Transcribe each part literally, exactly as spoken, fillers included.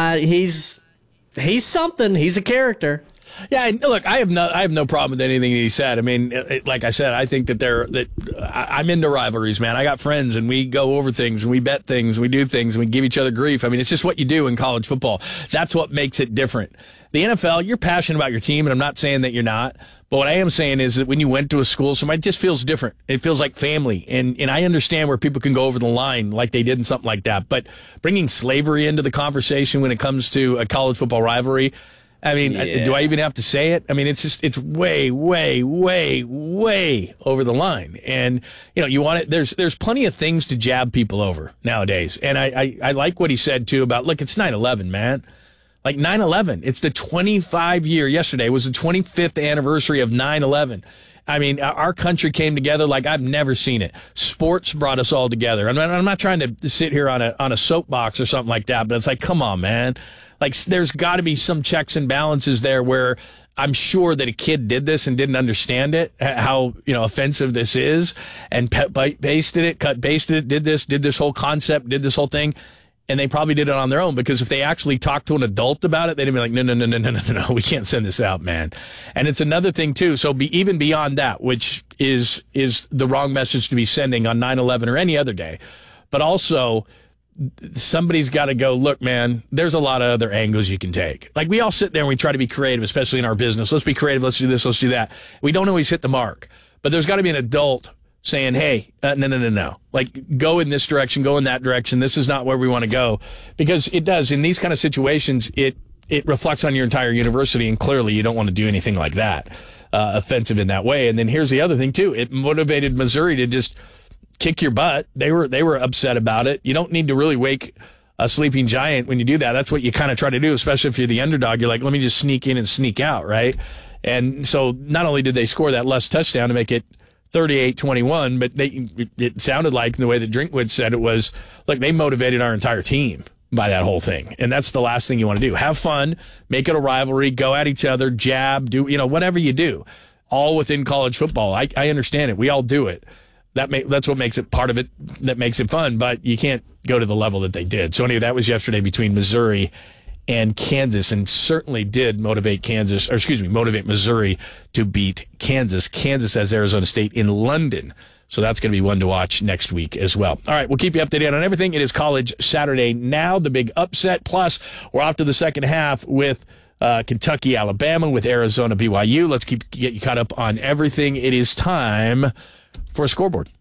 uh, he's he's something. He's a character. Yeah, and look, I have no, I have no problem with anything he said. I mean, it, like I said, I think that they're that I, I'm into rivalries, man. I got friends, and we go over things, and we bet things, and we do things, and we give each other grief. I mean, it's just what you do in college football. That's what makes it different. The N F L, you're passionate about your team, and I'm not saying that you're not. But what I am saying is that when you went to a school, somebody just feels different. It feels like family. And and I understand where people can go over the line like they did in something like that. But bringing slavery into the conversation when it comes to a college football rivalry, I mean, yeah. do I even have to say it? I mean, it's just, it's way, way, way, way over the line. And, you know, you want it, there's, there's plenty of things to jab people over nowadays. And I, I, I like what he said too about, look, it's nine eleven, man. Like nine eleven, it's the twenty-five year, yesterday was the twenty-fifth anniversary of nine eleven. I mean, our country came together like I've never seen it. Sports brought us all together. I'm not, I'm not trying to sit here on a, on a soapbox or something like that, but it's like, come on, man. Like, there's got to be some checks and balances there where I'm sure that a kid did this and didn't understand it, how, you know, offensive this is, and pasted it, cut, pasted it, did this, did this whole concept, did this whole thing. And they probably did it on their own, because if they actually talked to an adult about it, they'd be like, no, no, no, no, no, no, no, we can't send this out, man. And it's another thing, too. So be, even beyond that, which is is the wrong message to be sending on nine eleven or any other day. But also, somebody's got to go, look, man, there's a lot of other angles you can take. Like, we all sit there and we try to be creative, especially in our business. Let's be creative. Let's do this. Let's do that. We don't always hit the mark. But there's got to be an adult saying, hey, uh, no, no, no, no. Like, go in this direction, go in that direction. This is not where we want to go. Because it does. In these kind of situations, it it reflects on your entire university, and clearly you don't want to do anything like that, uh, offensive in that way. And then here's the other thing, too. It motivated Missouri to just kick your butt. They were they were upset about it. You don't need to really wake a sleeping giant when you do that. That's what you kind of try to do, especially if you're the underdog. You're like, let me just sneak in and sneak out, right? And so not only did they score that last touchdown to make it thirty-eight twenty-one, but they, it sounded like, in the way that Drinkwood said it, was like they motivated our entire team by that whole thing. And that's the last thing you want to do. Have fun, make it a rivalry, go at each other, jab, do, you know, whatever you do, all within college football. I, I understand it. We all do it. That may, that's what makes it part of it, that makes it fun, but you can't go to the level that they did. So anyway, that was yesterday between Missouri and Kansas, and certainly did motivate Kansas, or excuse me, motivate Missouri to beat Kansas. Kansas has Arizona State in London, so that's going to be one to watch next week as well. All right, we'll keep you updated on everything. It is College Saturday now, the big upset. Plus, we're off to the second half with uh, Kentucky, Alabama, with Arizona, B Y U. Let's keep get you caught up on everything. It is time for a scoreboard.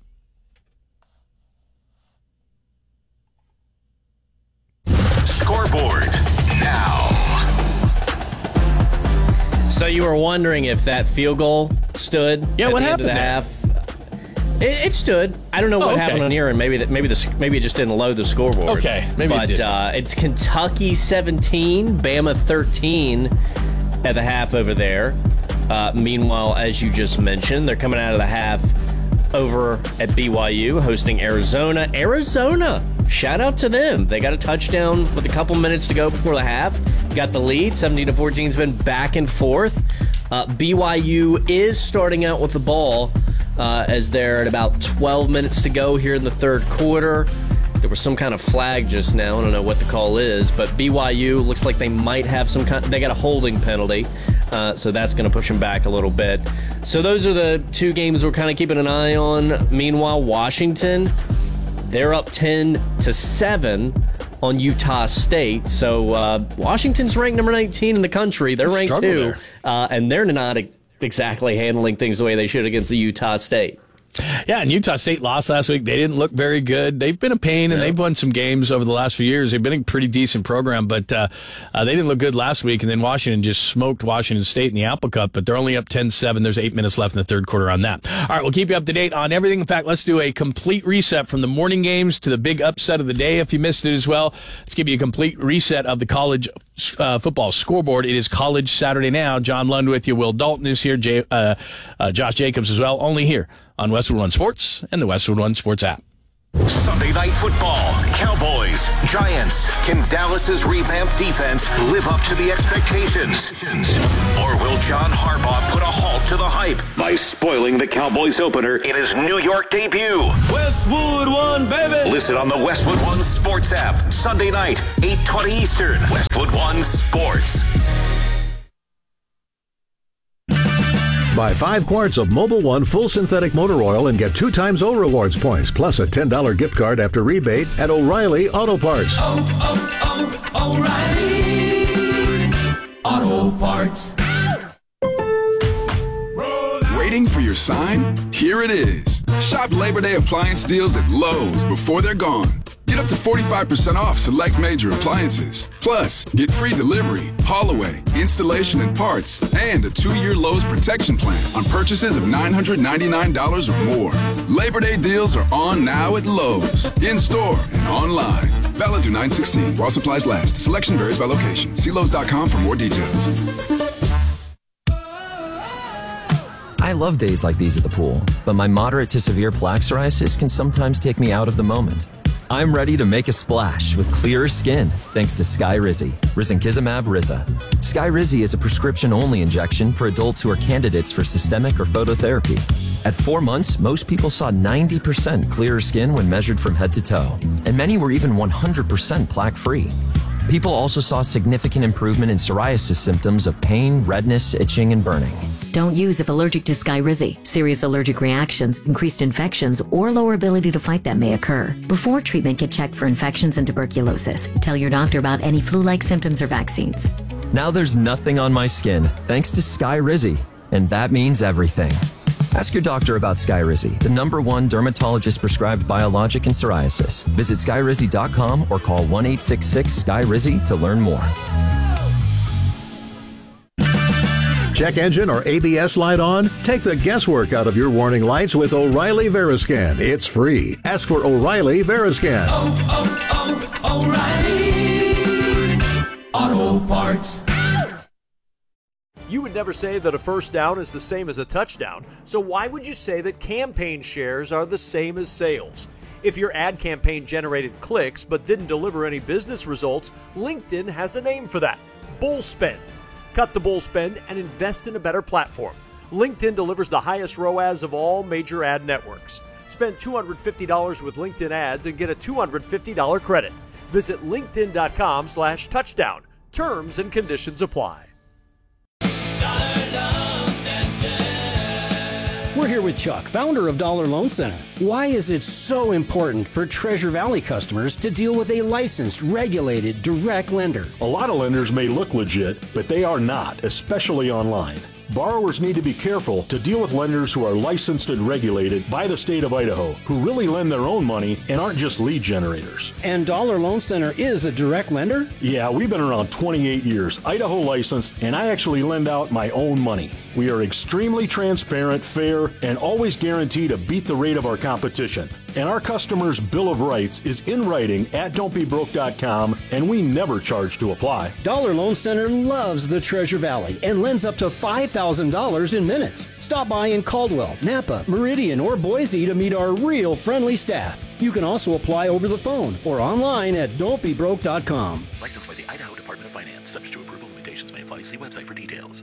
Scoreboard now. So you were wondering if that field goal stood yeah, at what the happened end of the there? half. It, it stood. I don't know what oh, okay. happened on here, and maybe that maybe the maybe it just didn't load the scoreboard. Okay, maybe but it did. Uh, it's Kentucky seventeen, Bama thirteen at the half over there. Uh, meanwhile, as you just mentioned, they're coming out of the half over at B Y U, hosting Arizona. Arizona, shout out to them. They got a touchdown with a couple minutes to go before the half. Got the lead. seventeen to fourteen has been back and forth. Uh, B Y U is starting out with the ball uh, as they're at about twelve minutes to go here in the third quarter. There was some kind of flag just now. I don't know what the call is, but B Y U looks like they might have some kind. They got a holding penalty, uh, so that's going to push them back a little bit. So those are the two games we're kind of keeping an eye on. Meanwhile, Washington, they're up ten to seven on Utah State. So uh, Washington's ranked number nineteen in the country. They're ranked two, uh, and they're not exactly handling things the way they should against the Utah State. Yeah, and Utah State lost last week. They didn't look very good. They've been a pain, and yeah. they've won some games over the last few years. They've been a pretty decent program, but uh, uh, they didn't look good last week, and then Washington just smoked Washington State in the Apple Cup, but they're only up ten seven. There's eight minutes left in the third quarter on that. All right, we'll keep you up to date on everything. In fact, let's do a complete reset from the morning games to the big upset of the day if you missed it as well. Let's give you a complete reset of the college uh, football scoreboard. It is College Saturday now. John Lund with you. Will Dalton is here. Jay, uh, uh, Josh Jacobs as well, only here on Westwood One Sports and the Westwood One Sports app. Sunday Night Football, Cowboys, Giants. Can Dallas's revamped defense live up to the expectations? Or will John Harbaugh put a halt to the hype by spoiling the Cowboys opener in his New York debut? Westwood One, baby! Listen on the Westwood One Sports app. Sunday night, eight twenty Eastern. Westwood One Sports. Buy five quarts of Mobil One full synthetic motor oil and get two times O Rewards points, plus a ten dollars gift card after rebate at O'Reilly Auto Parts. Oh, oh, oh, O'Reilly Auto Parts. Waiting for your sign? Here it is. Shop Labor Day appliance deals at Lowe's before they're gone. Get up to forty-five percent off select major appliances. Plus, get free delivery, haul away, installation and parts, and a two-year Lowe's protection plan on purchases of nine hundred ninety-nine dollars or more. Labor Day deals are on now at Lowe's, in-store and online. Valid through nine sixteen while supplies last. Selection varies by location. See Lowe's dot com for more details. I love days like these at the pool, but my moderate to severe plaque psoriasis can sometimes take me out of the moment. I'm ready to make a splash with clearer skin thanks to Skyrizi, risankizumab Riza. Skyrizi is a prescription-only injection for adults who are candidates for systemic or phototherapy. At four months, most people saw ninety percent clearer skin when measured from head to toe, and many were even one hundred percent plaque-free. People also saw significant improvement in psoriasis symptoms of pain, redness, itching, and burning. Don't use if allergic to Skyrizi. Serious allergic reactions, increased infections, or lower ability to fight them may occur. Before treatment, get checked for infections and tuberculosis. Tell your doctor about any flu-like symptoms or vaccines. Now there's nothing on my skin thanks to Skyrizi, and that means everything. Ask your doctor about Skyrizi, the number one dermatologist-prescribed biologic in psoriasis. Visit Skyrizi dot com or call one eight six six Sky Rizi to learn more. Check engine or A B S light on? Take the guesswork out of your warning lights with O'Reilly Veriscan. It's free. Ask for O'Reilly Veriscan. Oh, oh, oh, O'Reilly Auto Parts. You would never say that a first down is the same as a touchdown, so why would you say that campaign shares are the same as sales? If your ad campaign generated clicks but didn't deliver any business results, LinkedIn has a name for that: bull spend. Cut the bull spend and invest in a better platform. LinkedIn delivers the highest R O A S of all major ad networks. Spend two hundred fifty dollars with LinkedIn ads and get a two hundred fifty dollars credit. Visit linkedin.com slash touchdown. Terms and conditions apply. We're here with Chuck, founder of Dollar Loan Center. Why is it so important for Treasure Valley customers to deal with a licensed, regulated, direct lender? A lot of lenders may look legit, but they are not, especially online. Borrowers need to be careful to deal with lenders who are licensed and regulated by the state of Idaho, who really lend their own money and aren't just lead generators. And Dollar Loan Center is a direct lender? Yeah, we've been around twenty-eight years, Idaho licensed, and I actually lend out my own money. We are extremely transparent, fair, and always guarantee to beat the rate of our competition. And our customers' Bill of Rights is in writing at don't be broke dot com, and we never charge to apply. Dollar Loan Center loves the Treasure Valley and lends up to five thousand dollars in minutes. Stop by in Caldwell, Napa, Meridian, or Boise to meet our real friendly staff. You can also apply over the phone or online at don't be broke dot com. Licensed by the Idaho Department of Finance. Subject to approval, limitations may apply. See website for details.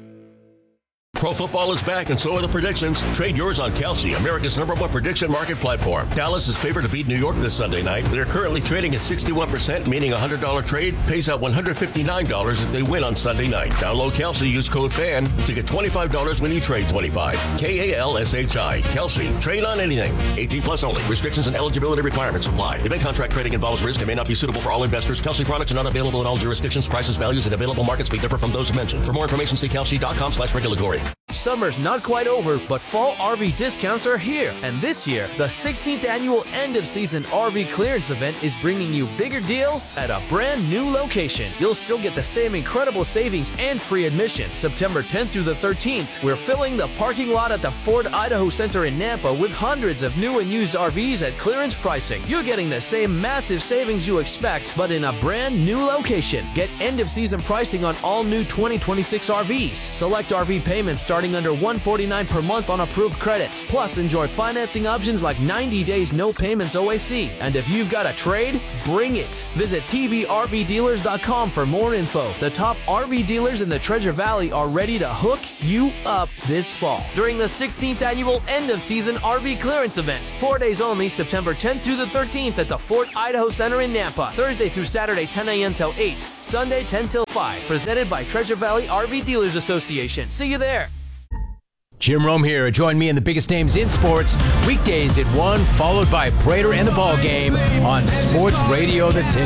Pro football is back, and so are the predictions. Trade yours on Kelsey, America's number one prediction market platform. Dallas is favored to beat New York this Sunday night. They're currently trading at sixty-one percent, meaning a one hundred dollars trade pays out one hundred fifty-nine dollars if they win on Sunday night. Download Kelsey, use code FAN to get twenty-five dollars when you trade twenty-five. K A L S H I. Kelsey. Trade on anything. eighteen plus only. Restrictions and eligibility requirements apply. Event contract trading involves risk and may not be suitable for all investors. Kelsey products are not available in all jurisdictions. Prices, values, and available markets may differ from those mentioned. For more information, see kelsey dot com slash regulatory. Summer's not quite over, but fall R V discounts are here. And this year, the sixteenth annual end-of-season R V clearance event is bringing you bigger deals at a brand new location. You'll still get the same incredible savings and free admission. September tenth through the thirteenth, we're filling the parking lot at the Ford Idaho Center in Nampa with hundreds of new and used R Vs at clearance pricing. You're getting the same massive savings you expect, but in a brand new location. Get end-of-season pricing on all new twenty twenty-six R Vs. Select R V payments starting starting under one hundred forty-nine dollars per month on approved credit. Plus, enjoy financing options like ninety days no payments O A C. And if you've got a trade, bring it. Visit T V R V dealers dot com for more info. The top R V dealers in the Treasure Valley are ready to hook you up this fall during the sixteenth annual end of season R V clearance event. Four days only, September tenth through the thirteenth at the Fort Idaho Center in Nampa. Thursday through Saturday, ten a.m. till eight. Sunday, ten till five. Presented by Treasure Valley R V Dealers Association. See you there. Jim Rome here. Join me in the biggest names in sports weekdays at one, followed by Prater and the Ball Game on Sports Radio The Ticket.